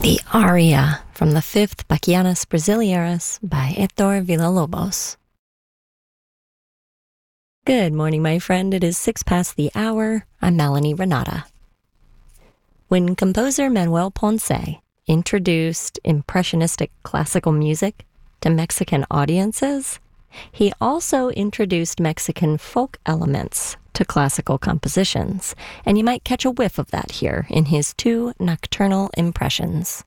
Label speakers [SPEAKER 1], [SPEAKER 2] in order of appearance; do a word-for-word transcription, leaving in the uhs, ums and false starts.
[SPEAKER 1] The aria from the fifth Bachianas Brasileiras by Héctor Villa-Lobos. Good morning, my friend. It is six past the hour. I'm Melanie Renata. When composer Manuel Ponce introduced impressionistic classical music to Mexican audiences, he also introduced Mexican folk elements to classical compositions, and you might catch a whiff of that here in his two nocturnal impressions.